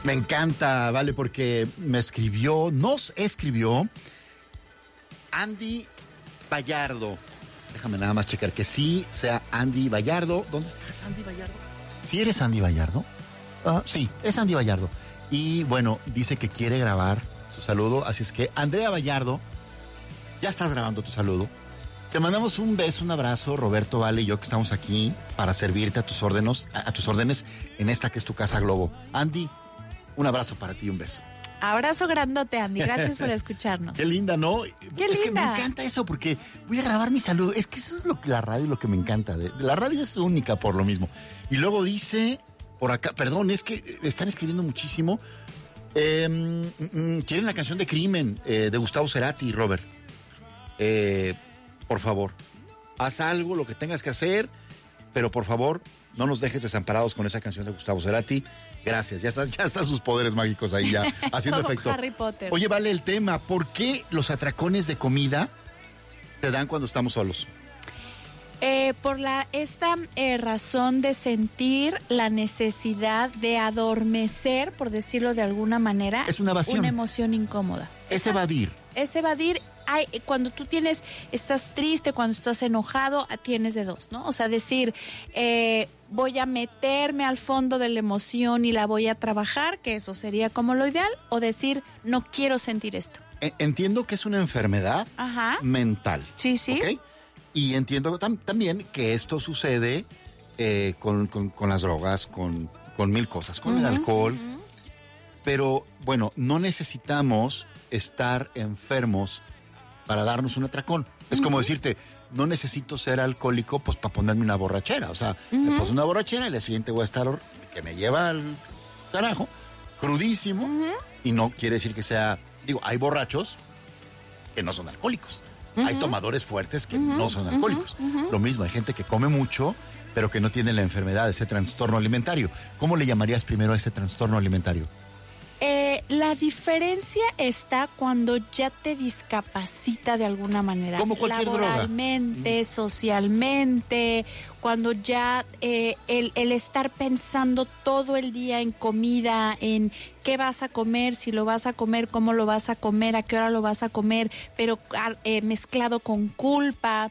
Me encanta, vale, porque nos escribió Andy Vallardo. Déjame nada más checar que sí sea Andy Vallardo. ¿Dónde estás, Andy Vallardo? ¿Sí eres Andy Vallardo? Sí, es Andy Vallardo. Y bueno, dice que quiere grabar su saludo, así es que Andrea Vallardo, ya estás grabando tu saludo. Te mandamos un beso, un abrazo, Roberto, Vale y yo que estamos aquí para servirte a tus órdenes en esta que es tu Casa Globo. Andy, un abrazo para ti y un beso. Abrazo grandote, Andy. Gracias por escucharnos. Qué linda, ¿no? Qué es linda. Que me encanta eso porque voy a grabar mi saludo. Es que eso es la radio, lo que me encanta. La radio es única por lo mismo. Y luego dice, por acá, perdón, es que están escribiendo muchísimo. Quieren la canción de Crimen de Gustavo Cerati, Robert. Por favor, haz algo, lo que tengas que hacer, pero por favor, no nos dejes desamparados con esa canción de Gustavo Cerati. Gracias, ya están sus poderes mágicos ahí ya haciendo Como efecto. Harry Potter. Oye, Vale, el tema, ¿por qué los atracones de comida te dan cuando estamos solos? Por esta razón de sentir la necesidad de adormecer, por decirlo de alguna manera, Es una evasión. Una emoción incómoda. Es evadir. Es evadir. Cuando tú estás triste, cuando estás enojado, tienes de dos, ¿no? O sea, decir, voy a meterme al fondo de la emoción y la voy a trabajar, que eso sería como lo ideal, o decir, no quiero sentir esto. Entiendo que es una enfermedad mental. Sí, sí. ¿Ok? Y entiendo también que esto sucede con las drogas, con mil cosas, con el alcohol. Pero, bueno, no necesitamos estar enfermos para darnos un atracón. Es como decirte, no necesito ser alcohólico pues para ponerme una borrachera. O sea, me pongo una borrachera y al día siguiente voy a estar que me lleva al carajo, crudísimo. Y no quiere decir que sea... Digo, hay borrachos que no son alcohólicos. Hay tomadores fuertes que no son alcohólicos. Lo mismo, hay gente que come mucho, pero que no tiene la enfermedad, ese trastorno alimentario. ¿Cómo le llamarías primero a ese trastorno alimentario? La diferencia está cuando ya te discapacita de alguna manera. Como cualquier laboralmente, socialmente, cuando ya el estar pensando todo el día en comida, en qué vas a comer, si lo vas a comer, cómo lo vas a comer, a qué hora lo vas a comer, pero mezclado con culpa,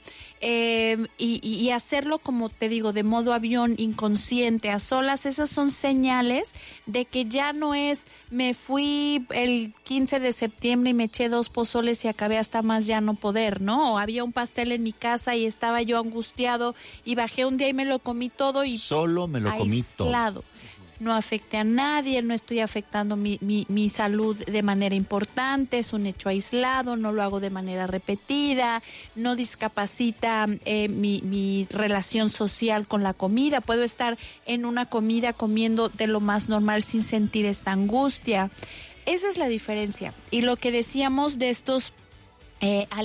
y hacerlo, como te digo, de modo avión, inconsciente, a solas. Esas son señales de que ya no es me fui el 15 de septiembre y me eché 2 pozoles y acabé hasta más ya no poder, ¿no? O había un pastel en mi casa y estaba yo angustiado y bajé un día y me lo comí todo y solo me lo comí todo. No afecte a nadie, no estoy afectando mi salud de manera importante, es un hecho aislado, no lo hago de manera repetida, no discapacita mi relación social con la comida. Puedo estar en una comida comiendo de lo más normal sin sentir esta angustia. Esa es la diferencia. Y lo que decíamos de estos